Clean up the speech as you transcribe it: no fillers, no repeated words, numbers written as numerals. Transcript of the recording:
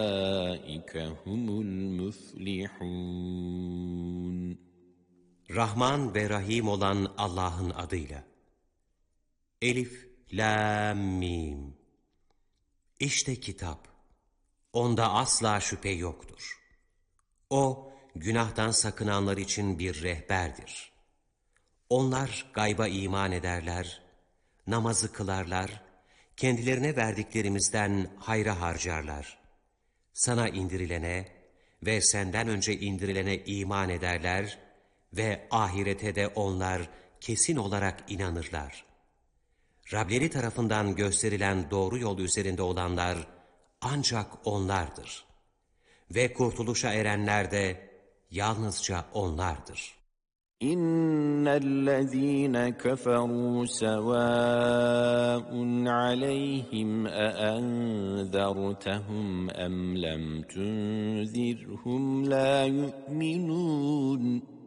أُولَٰئِكَ هُمُ الْمُفْلِحُونَ. Rahman ve Rahim olan Allah'ın adıyla. Elif, Lam, Mim. İşte kitap. Onda asla şüphe yoktur. O, günahtan sakınanlar için bir rehberdir. Onlar gayba iman ederler, namazı kılarlar, kendilerine verdiklerimizden hayra harcarlar. Sana indirilene ve senden önce indirilene iman ederler ve ahirete de onlar kesin olarak inanırlar. Rableri tarafından gösterilen doğru yol üzerinde olanlar ancak onlardır. Ve kurtuluşa erenler de yalnızca onlardır. İnnellezîne keferû sevâun aleyhim eenzertehum em lem tunzirhum la yu'minûn.